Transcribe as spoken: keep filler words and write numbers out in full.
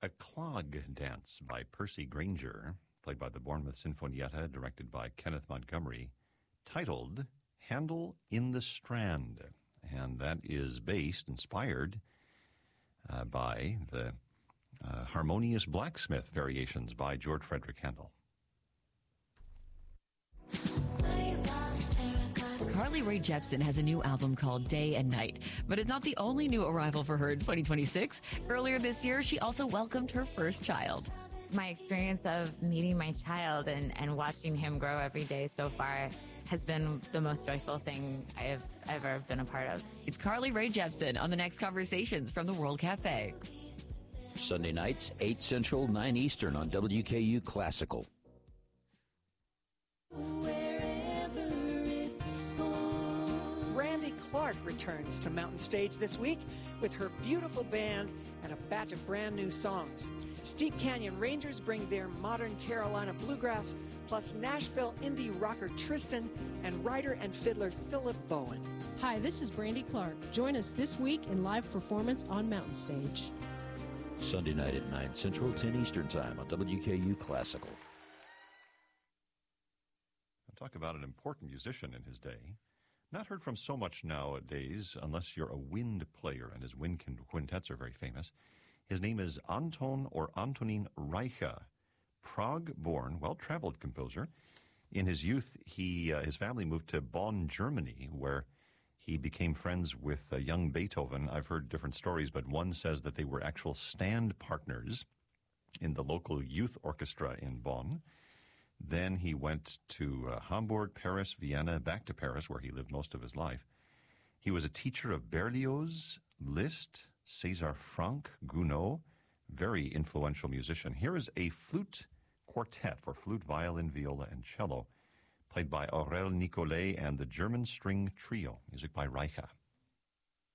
A Clog Dance by Percy Granger, played by the Bournemouth Sinfonietta, directed by Kenneth Montgomery, titled Handel in the Strand. And that is based, inspired uh, by the uh, Harmonious Blacksmith Variations by George Frederick Handel. Carly Rae Jepsen has a new album called Day and Night, but it's not the only new arrival for her in twenty twenty-six. Earlier this year, she also welcomed her first child. My experience of meeting my child and, and watching him grow every day so far has been the most joyful thing I have ever been a part of. It's Carly Rae Jepsen on the next Conversations from the World Cafe. Sunday nights, eight Central, nine Eastern on W K U Classical. Brandy Clark returns to Mountain Stage this week with her beautiful band and a batch of brand new songs. Steep Canyon Rangers bring their modern Carolina bluegrass, plus Nashville indie rocker Tristan and writer and fiddler Philip Bowen. Hi, this is Brandy Clark. Join us this week in live performance on Mountain Stage. Sunday night at nine Central, ten Eastern Time on W K U Classical. I'll talk about an important musician in his day. Not heard from so much nowadays, unless you're a wind player, and his wind quintets are very famous. His name is Anton or Antonín Rajcha, Prague-born, well-traveled composer. In his youth, he uh, his family moved to Bonn, Germany, where he became friends with uh, young Beethoven. I've heard different stories, but one says that they were actual stand partners in the local youth orchestra in Bonn. Then he went to uh, Hamburg, Paris, Vienna, back to Paris, where he lived most of his life. He was a teacher of Berlioz, Liszt, César Franck, Gounod, very influential musician. Here is a flute quartet for flute, violin, viola, and cello, played by Aurel Nicolet and the German String Trio, music by Rajcha.